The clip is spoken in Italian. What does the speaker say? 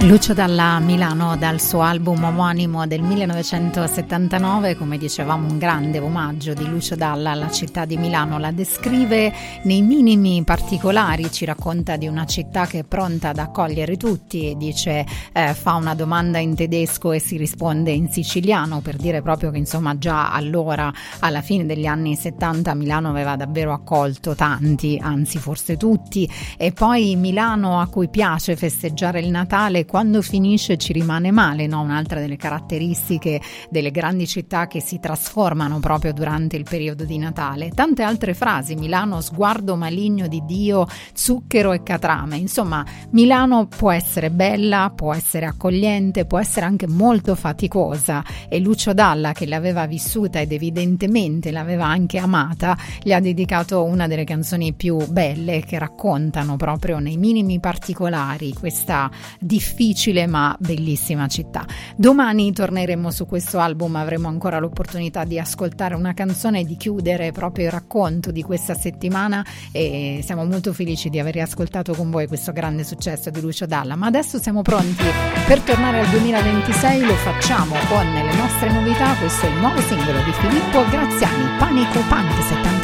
Lucio Dalla, Milano, dal suo album omonimo del 1979, come dicevamo un grande omaggio di Lucio Dalla alla città di Milano, la descrive nei minimi particolari, ci racconta di una città che è pronta ad accogliere tutti e dice fa una domanda in tedesco e si risponde in siciliano, per dire proprio che insomma già allora, alla fine degli anni 70, Milano aveva davvero accolto tanti, anzi forse tutti, e poi Milano a cui piace festeggiare il Natale, quando finisce ci rimane male, no? Un'altra delle caratteristiche delle grandi città che si trasformano proprio durante il periodo di Natale. Tante altre frasi: Milano sguardo maligno di Dio, zucchero e catrame. Insomma, Milano può essere bella, può essere accogliente, può essere anche molto faticosa, e Lucio Dalla, che l'aveva vissuta ed evidentemente l'aveva anche amata, gli ha dedicato una delle canzoni più belle che raccontano proprio nei minimi particolari questa difficile ma bellissima città. Domani torneremo su questo album, avremo ancora l'opportunità di ascoltare una canzone e di chiudere proprio il racconto di questa settimana, e siamo molto felici di aver ascoltato con voi questo grande successo di Lucio Dalla. Ma adesso siamo pronti per tornare al 2026, lo facciamo con le nostre novità. Questo è il nuovo singolo di Filippo Graziani, Panico Punk 70.